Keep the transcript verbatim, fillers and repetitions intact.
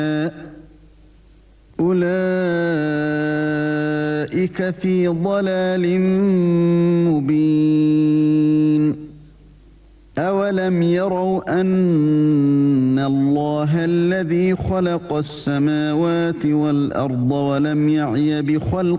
أولئك في ضلال مبين أولم يروا أن الله الذي خلق السماوات والأرض ولم يعي بخلقهن